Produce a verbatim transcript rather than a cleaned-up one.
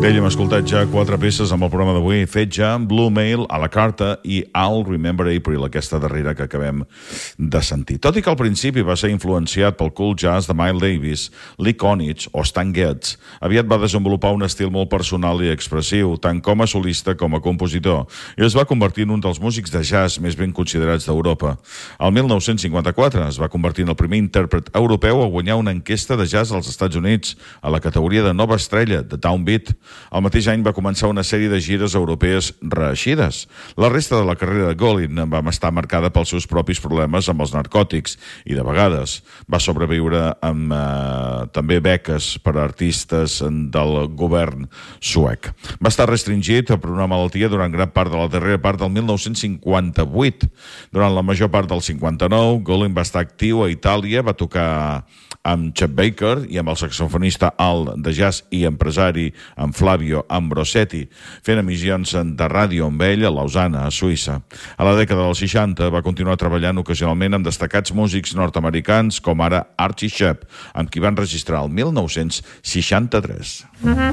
Bé, hem escoltat ja quatre peces amb el programa d'avui. Fetge, Blue Mail, A la Carta i I'll Remember April, aquesta darrera que acabem de sentir. Tot i que al principi va ser influenciat pel cool jazz de Miles Davis, Lee Konitz o Stan Getz, aviat va desenvolupar un estil molt personal i expressiu, tant com a solista com a compositor, i es va convertir en un dels músics de jazz més ben considerats d'Europa. El mil nou-cents cinquanta-quatre es va convertir en el primer intèrpret europeu a guanyar una enquesta de jazz als Estats Units a la categoria de nova estrella, de Downbeat. El mateix any va començar una sèrie de gires europees reeixides. La resta de la carrera de Golding va estar marcada pels seus propis problemes amb els narcòtics i, de vegades, va sobreviure amb eh, també beques per a artistes del govern suec. Va estar restringit per una malaltia durant gran part de la darrera part del mil nou-cents cinquanta-vuit. Durant la major part del cinquanta-nou, Golding va estar actiu a Itàlia, va tocar amb Chet Baker i amb el saxofonista alt de jazz i empresari amb Flavio Ambrosetti, fent emissions de ràdio amb ell a Lausana, a Suïssa. A la dècada dels seixanta va continuar treballant ocasionalment amb destacats músics nord-americans com ara Archie Shepp, amb qui van registrar el mil nou-cents seixanta-tres.